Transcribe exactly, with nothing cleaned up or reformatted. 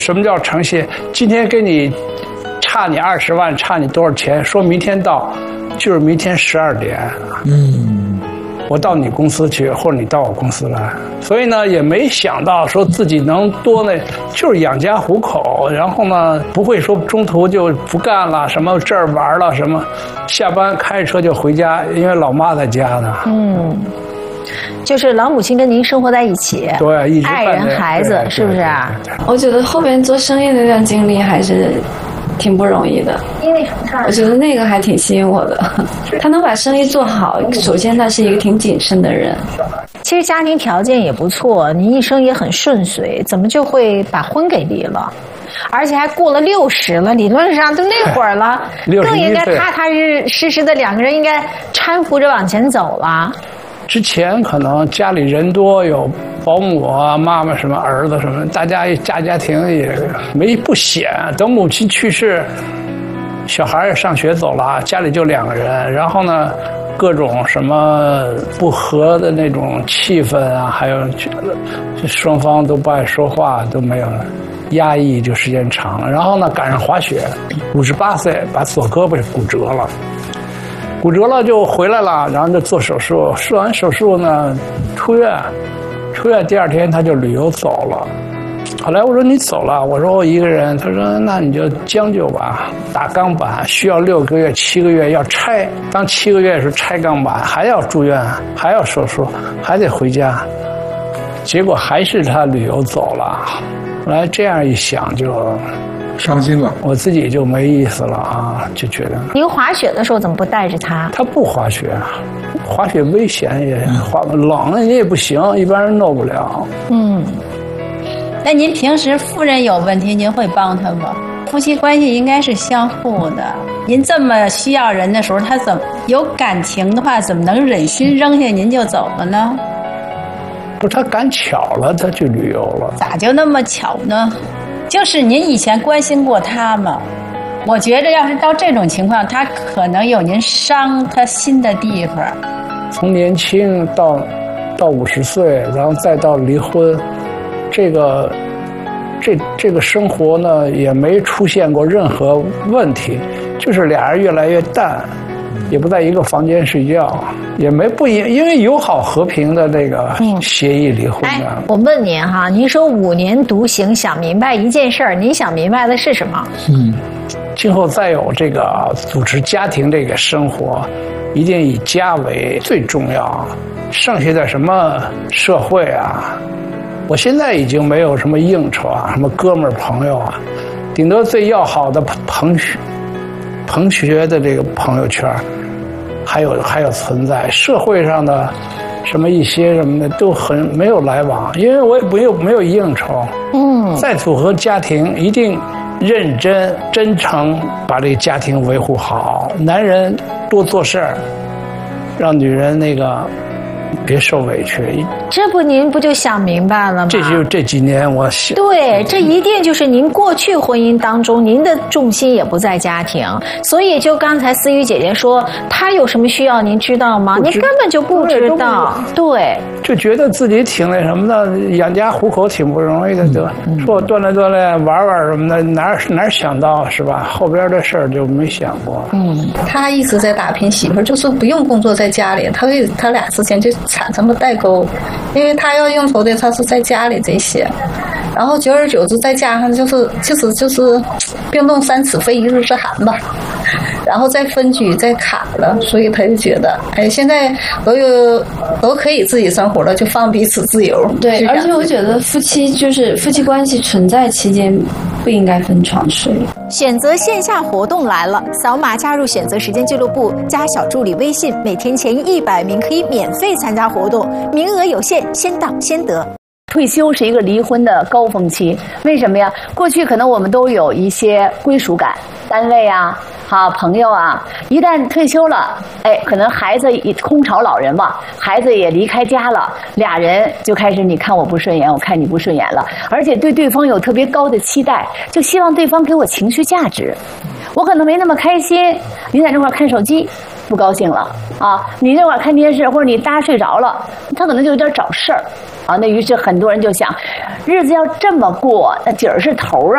什么叫诚信？今天给你差你二十万，差你多少钱？说明天到，就是明天十二点。嗯，我到你公司去，或者你到我公司来。所以呢，也没想到说自己能多那，就是养家糊口。然后呢，不会说中途就不干了，什么这儿玩了，什么下班开车就回家，因为老妈在家呢。 嗯。就是老母亲跟您生活在一起， 对，一直爱人孩子，是不是啊？ 我觉得后边做生意那段经历还是挺不容易的， 因为我觉得那个还挺吸引我的。他能把生意做好，首先他是一个挺谨慎的人。 其实家庭条件也不错，您一生也很顺遂，怎么就会把婚给离了？而且还过了六十了，理论上都那会儿了，更应该踏踏实实的两个人应该搀扶着往前走了。 之前可能家里人多，有保姆啊、妈妈什么、儿子什么，大家家家庭也没不闲。等母亲去世，小孩也上学走了，家里就两个人。然后呢，各种什么不和的那种气氛啊，还有双方都不爱说话，都没有了，压抑就时间长了。然后呢，赶上滑雪，五十八岁把左胳膊骨折了。骨折了就回来了，然后就做手术。做完手术呢，出院，出院第二天他就旅游走了。后来我说你走了，我说我一个人。他说那你就将就吧，打钢板需要六个月、七个月要拆。当七个月的时候拆钢板，还要住院，还要手术，还得回家。结果还是他旅游走了。后来这样一想就。 伤心了， 我自己就没意思了啊，就觉得。 您滑雪的时候怎么不带着他？ 他不滑雪，滑雪危险也滑冷了你也不行，一般人弄不了。 嗯，那您平时夫人有问题，您会帮他吗？夫妻关系应该是相互的。您这么需要人的时候，他怎么有感情的话，怎么能忍心扔下您就走了呢？ 不是他赶巧了，他去旅游了。 咋就那么巧呢？就是您以前关心过他吗？我觉着要是到这种情况，他可能有您伤他心的地方。 从年轻到到五十岁，然后再到离婚，这个这这个生活呢也没出现过任何问题，就是俩人越来越淡，也不在一个房间睡觉，也没不因因为友好和平的这个协议离婚的。 嗯哎，我问您哈，您说五年独行，想明白一件事儿，您想明白的是什么？ 嗯，今后再有这个组织家庭这个生活，一定以家为最重要，剩下的什么社会啊，我现在已经没有什么应酬啊，什么哥们儿朋友啊，顶多最要好的朋学朋学的这个朋友圈。还有还有存在社会上的什么一些什么的都很没有来往，因为我也没有没有应酬。嗯，再组合家庭一定认真真诚把这个家庭维护好，男人多做事儿，让女人那个别受委屈。 这不您不就想明白了吗？ 这就这几年我想， 对，这一定就是您过去婚姻当中，您的重心也不在家庭，所以就刚才思雨姐姐说，她有什么需要您知道吗？您根本就不知道，对， 就觉得自己挺那什么的，养家糊口挺不容易的，就说我锻炼锻炼，玩玩什么的，哪哪想到是吧？后边的事儿就没想过。 嗯，他一直在打拼，媳妇儿就是不用工作在家里，他对他俩之间就产生了代沟。因为他要应酬的他是在家里这些，然后久而久之再加上就是其实就是冰冻三尺非一日之寒吧，然后再分居再卡了，所以他就觉得哎，现在都有都可以自己生活了，就放彼此自由。 对，而且我觉得夫妻就是夫妻关系存在期间不应该分床睡。 选择线下活动来了，扫码加入选择时间俱乐部，加小助理微信，每天前一百名可以免费参加活动，名额有限，先到先得。 退休是一个离婚的高峰期，为什么呀？过去可能我们都有一些归属感，单位啊、好朋友啊，一旦退休了，哎，可能孩子也空巢老人嘛，孩子也离开家了，俩人就开始你看我不顺眼，我看你不顺眼了，而且对对方有特别高的期待，就希望对方给我情绪价值。我可能没那么开心，你在这块看手机不高兴了啊，你这块看电视或者你搭睡着了，他可能就有点找事儿啊。那于是很多人就想，日子要这么过，那底儿是头